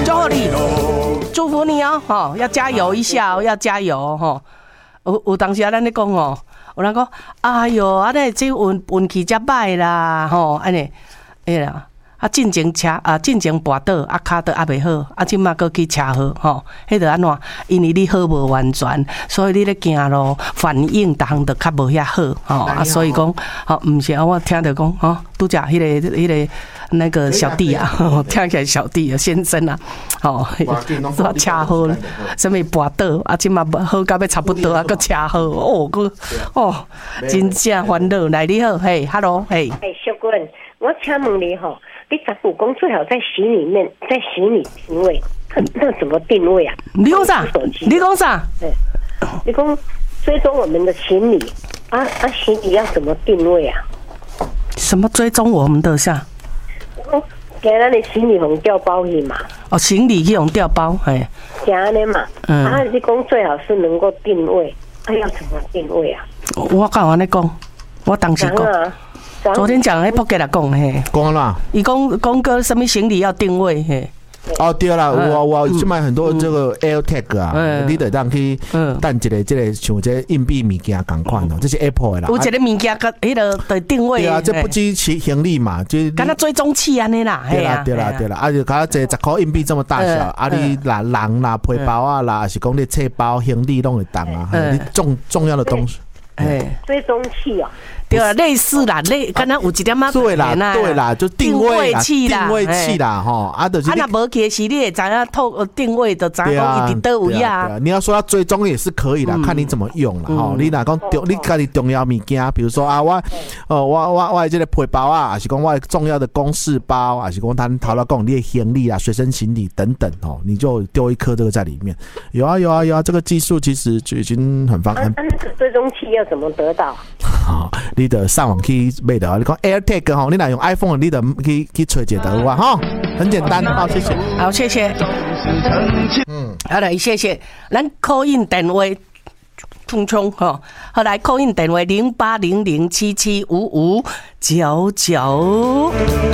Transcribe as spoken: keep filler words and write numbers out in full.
祝福你，祝福你哦，吼，要加油一下哦，要加油吼。有有当时啊，咱咧讲哦，有人讲，哎哟，啊咧这运运气真歹啦，吼，安尼，哎啦。啊，进前车啊，进前跋倒啊，骹倒啊袂好，啊，即马搁去车好吼，迄着安怎？因为你好无完全，所以你咧行路反应逐项着较无遐好吼啊，所以讲吼，毋是啊，我听着讲吼，拄则迄个迄个那个小弟啊，听起来小弟啊，先生啊，吼，说车好，什么跋倒啊，即马好到要差不多啊，搁车好哦，搁哦，真正烦恼。来你好，嘿 ，hello， 嘿， 哎，小君，我请问你吼。你十五公最好在心里面，在心里定位，那怎么定位啊？ 你讲啥？你讲啥？ 对，你讲追踪我们的行李啊啊，行李要怎么定位啊？ 什么追踪我们的啥？ 我给咱的行李红调包去嘛。 哦，行李去用调包，哎， 行的嘛。嗯。啊，你讲最好是能够定位，啊，要怎么定位啊？ 我刚安尼讲，我当时讲。昨天讲迄扑克来讲嘿， 讲啦， 伊讲讲个什么行李要定位嘿。 哦对啦，我我去买很多这个 AirTag 啊，你得当去等一个这个像这硬币物件同款哦，这是 Apple 的啦。 有一个物件个迄个的定位。 对啊，这不计其行李嘛，就敢若追踪器安尼啦。 对啦对啦对啦，啊就敢若这十块硬币这么大小，啊你啦人啦背包啊啦，是讲你册包行李拢会当啊，你重重要的东西。 哎，追踪器啊。 对啊，类似啦，类敢若有一点仔对啦，对啦，就定位器啦， 定位器啦，吼，啊，就是啊，若无其实你会知影透定位的，知影讲伊伫倒位啊。 你要说要追踪也是可以啦，看你怎么用啦，吼。你若讲重，你家己重要物件，比如说啊，我，哦，我我我这个背包啊，还是讲我重要的公事包，还是讲咱头来讲你的行李啊、随身行李等等，哦，你就丢一颗这个在里面。有啊有啊有啊，这个技术其实就已经很方便。 那那个追踪器要怎么得到？ 好，你得上网去买的啊！你讲 AirTag 吼，你若用 iPhone， 你得去去找一个哇哈，很简单。好，谢谢。 好，谢谢。嗯，好来，谢谢。咱 call in 电话，冲冲哈，好来 call in 电话零八零零七七五五九九。